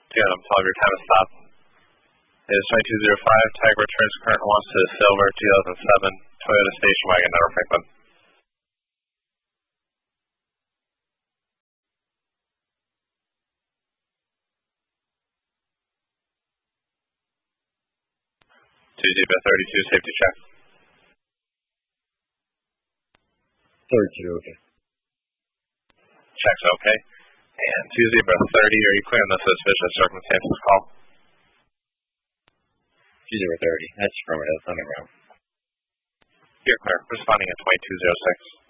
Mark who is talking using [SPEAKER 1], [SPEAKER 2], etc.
[SPEAKER 1] Adam, 12, your time is stopped. It is 2205. Tag returns current wants to the silver 2007 Toyota station wagon, number Franklin. Zebra 32, safety check.
[SPEAKER 2] 32, okay.
[SPEAKER 1] Check's okay. And 2 Zebra 30, are you clear on the suspicious circumstances call?
[SPEAKER 2] 2 Zebra 30, that's affirmative, underground.
[SPEAKER 1] You're clear. Responding at 2206.